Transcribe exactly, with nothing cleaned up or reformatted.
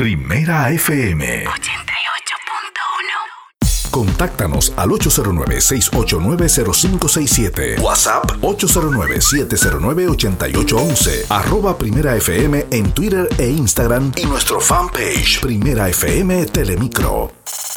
Primera F M ochenta y ocho punto uno. Contáctanos al ocho cero nueve, seis ocho nueve, cero cinco seis siete. WhatsApp ocho cero nueve, siete cero nueve, ocho ocho uno uno. Arroba Primera F M en Twitter e Instagram y nuestro fanpage Primera F M Telemicro.